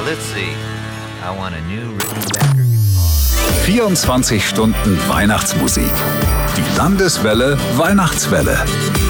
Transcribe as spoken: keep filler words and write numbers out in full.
let's see. I want a new Rickenbacker. vierundzwanzig Stunden Weihnachtsmusik. Die Landeswelle Weihnachtswelle.